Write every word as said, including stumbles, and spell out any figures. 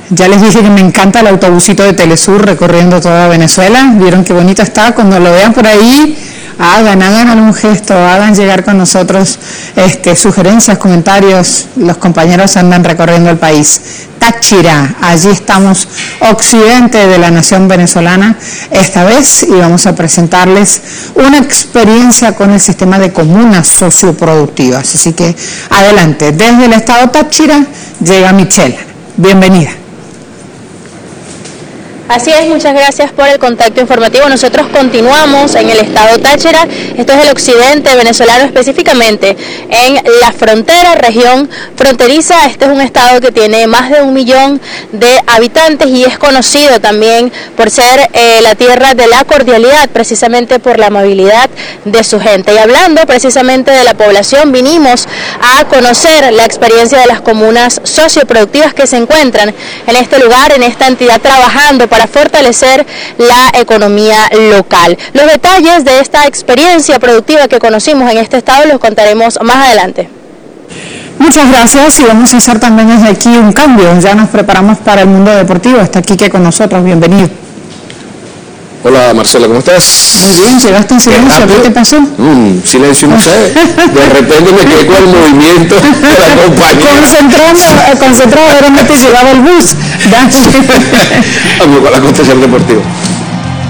Ya les dije que me encanta el autobusito de Telesur recorriendo toda Venezuela. ¿Vieron qué bonito está? Cuando lo vean por ahí, hagan, hagan algún gesto, hagan llegar con nosotros este, sugerencias, comentarios. Los compañeros andan recorriendo el país. Táchira, allí estamos, occidente de la nación venezolana esta vez, y vamos a presentarles una experiencia con el sistema de comunas socioproductivas. Así que adelante, desde el estado Táchira llega Michelle. Bienvenida. Así es, muchas gracias por el contacto informativo. Nosotros continuamos en el estado Táchira, esto es el occidente venezolano, específicamente en la frontera, región fronteriza. Este es un estado que tiene más de un millón de habitantes y es conocido también por ser eh, la tierra de la cordialidad, precisamente por la amabilidad de su gente. Y hablando precisamente de la población, vinimos a conocer la experiencia de las comunas socioproductivas que se encuentran en este lugar, en esta entidad, trabajando para para fortalecer la economía local. Los detalles de esta experiencia productiva que conocimos en este estado los contaremos más adelante. Muchas gracias, y vamos a hacer también desde aquí un cambio. Ya nos preparamos para el mundo deportivo. Está Quique con nosotros, bienvenido. Hola Marcela, ¿cómo estás? Muy bien, llegaste en silencio, ¿qué, ¿qué te pasó? Mm, silencio, no sé, de repente me quedé con el movimiento de la compañía. Concentrado, concentrado, era donde te llevaba el bus. Vamos con la contestación deportiva.